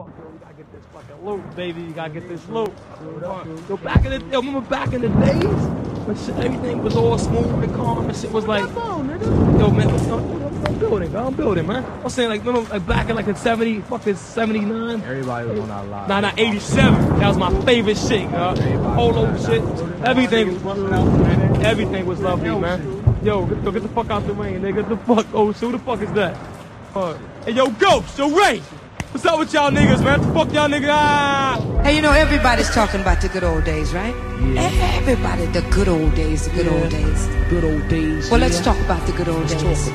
fuck, yo, you gotta get this fucking loot, baby. You gotta get this loot. Yo, back in the, yo, remember back in the days when shit, everything was all smooth and calm and shit was like, yo, man, I'm building, bro. I'm building, man. I'm saying, like, remember, like, back in, like, the 79? Everybody was on that line. Nah, 87. That was my favorite shit, yo. Polo shit. Everything was lovely, man. Yo, get the fuck out the rain, nigga. Get the fuck, oh, so who the fuck is that? Hey, yo, Ghost, yo, Ray. What's up with y'all niggas, man? Fuck y'all niggas. Ah. Hey, you know, everybody's talking about the good old days, right? Yeah. Everybody, the good old days, the good old days. Good old days. Well, let's talk about the good old days.